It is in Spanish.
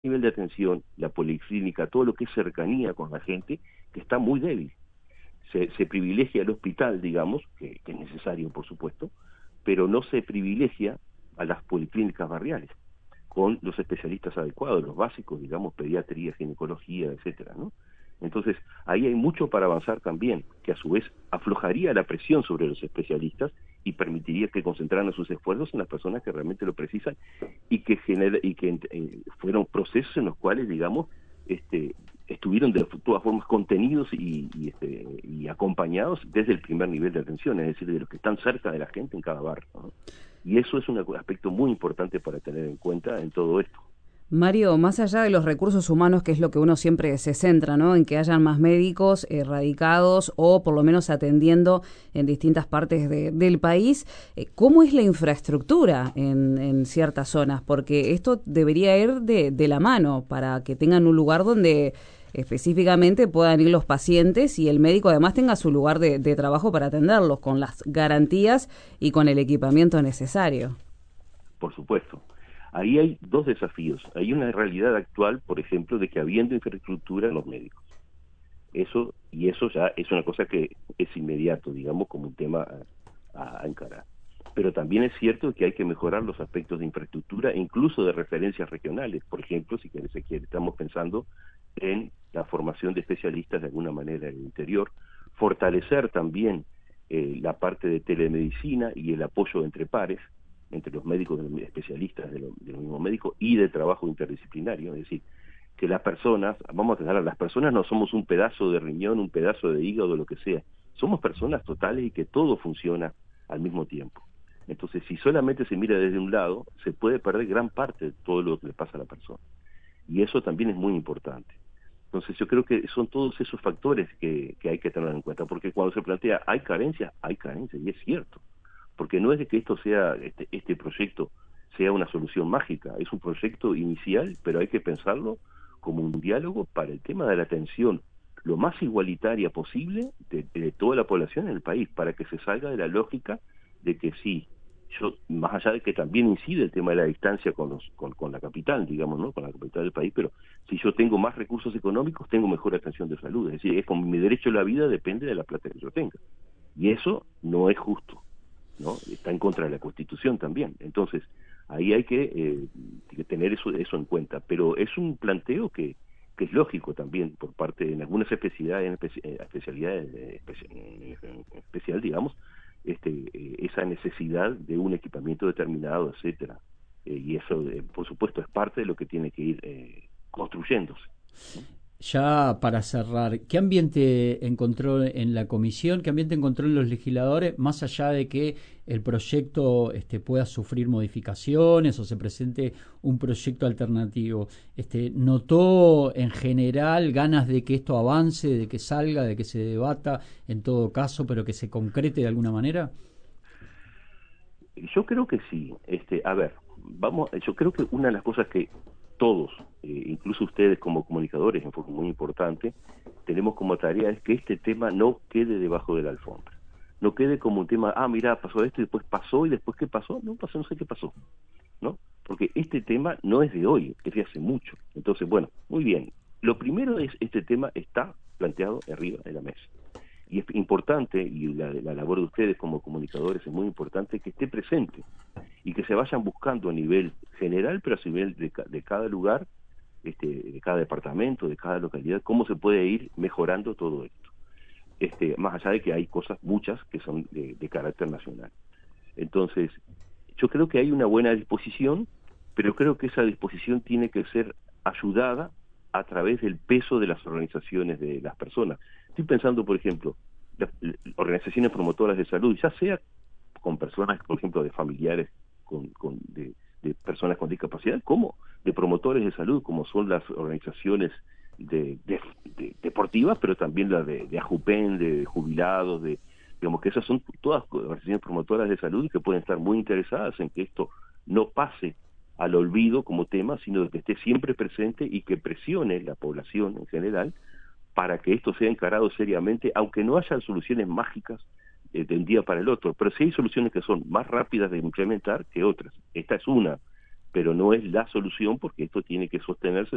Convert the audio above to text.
nivel de atención, la policlínica, todo lo que es cercanía con la gente, que está muy débil. Se privilegia el hospital, digamos, que es necesario, por supuesto, pero no se privilegia a las policlínicas barriales, con los especialistas adecuados, los básicos, digamos, pediatría, ginecología, etcétera, ¿no? Entonces, ahí hay mucho para avanzar también, que a su vez aflojaría la presión sobre los especialistas y permitiría que concentraran sus esfuerzos en las personas que realmente lo precisan y que fueron procesos en los cuales, digamos, estuvieron de todas formas contenidos y acompañados desde el primer nivel de atención, es decir, de los que están cerca de la gente en cada barrio, ¿no? Y eso es un aspecto muy importante para tener en cuenta en todo esto. Mario, más allá de los recursos humanos, que es lo que uno siempre se centra, ¿no? En que hayan más médicos radicados o por lo menos atendiendo en distintas partes del país, ¿cómo es la infraestructura en ciertas zonas? Porque esto debería ir de la mano para que tengan un lugar donde específicamente puedan ir los pacientes y el médico además tenga su lugar de trabajo para atenderlos con las garantías y con el equipamiento necesario. Por supuesto. Ahí hay dos desafíos. Hay una realidad actual, por ejemplo, de que habiendo infraestructura en los médicos. Eso ya es una cosa que es inmediato, digamos, como un tema a encarar. Pero también es cierto que hay que mejorar los aspectos de infraestructura, incluso de referencias regionales. Por ejemplo, si estamos pensando en la formación de especialistas de alguna manera en el interior, fortalecer también la parte de telemedicina y el apoyo entre pares, entre los médicos especialistas de lo mismo médico y de trabajo interdisciplinario, es decir, que las personas, vamos a tener, las personas no somos un pedazo de riñón, un pedazo de hígado, lo que sea, somos personas totales y que todo funciona al mismo tiempo. Entonces, si solamente se mira desde un lado, se puede perder gran parte de todo lo que le pasa a la persona. Y eso también es muy importante. Entonces, yo creo que son todos esos factores que hay que tener en cuenta, porque cuando se plantea, hay carencias, y es cierto. Porque no es de que esto sea, este proyecto sea una solución mágica, es un proyecto inicial, pero hay que pensarlo como un diálogo para el tema de la atención lo más igualitaria posible de toda la población en el país, para que se salga de la lógica de que sí, más allá de que también incide el tema de la distancia con la capital, digamos, ¿no? Con la capital del país, pero si yo tengo más recursos económicos, tengo mejor atención de salud, es decir, es como mi derecho a la vida depende de la plata que yo tenga, y eso no es justo, ¿no? Está en contra de la Constitución también. Entonces, ahí hay que tener eso en cuenta. Pero es un planteo que es lógico también por parte, en algunas especialidades, especial, digamos, esa necesidad de un equipamiento determinado, etcétera. Y eso, por supuesto, es parte de lo que tiene que ir construyéndose, ¿no? Ya para cerrar, ¿qué ambiente encontró en la comisión? ¿Qué ambiente encontró en los legisladores? Más allá de que el proyecto pueda sufrir modificaciones o se presente un proyecto alternativo, ¿notó en general ganas de que esto avance, de que salga, de que se debata en todo caso, pero que se concrete de alguna manera? Yo creo que sí. A ver, yo creo que una de las cosas que todos, incluso ustedes como comunicadores, en forma muy importante, tenemos como tarea es que este tema no quede debajo de la alfombra. No quede como un tema, mira, pasó esto y después ¿qué pasó? No pasó, no sé qué pasó, ¿no? Porque este tema no es de hoy, es de hace mucho. Entonces, bueno, muy bien. Lo primero es, este tema está planteado arriba de la mesa. Y es importante, y la labor de ustedes como comunicadores es muy importante, que esté presente y que se vayan buscando a nivel general, pero a nivel de cada lugar, de cada departamento, de cada localidad, cómo se puede ir mejorando todo esto. Más allá de que hay cosas, muchas, que son de carácter nacional. Entonces, yo creo que hay una buena disposición, pero creo que esa disposición tiene que ser ayudada a través del peso de las organizaciones de las personas. Estoy pensando, por ejemplo, las organizaciones promotoras de salud, ya sea con personas, por ejemplo, de familiares de personas con discapacidad, como de promotores de salud, como son las organizaciones deportivas, pero también las de AJUPEN, de jubilados, digamos que esas son todas organizaciones promotoras de salud que pueden estar muy interesadas en que esto no pase al olvido como tema, sino de que esté siempre presente y que presione la población en general para que esto sea encarado seriamente, aunque no haya soluciones mágicas de un día para el otro, pero sí hay soluciones que son más rápidas de implementar que otras. Esta es una, pero no es la solución porque esto tiene que sostenerse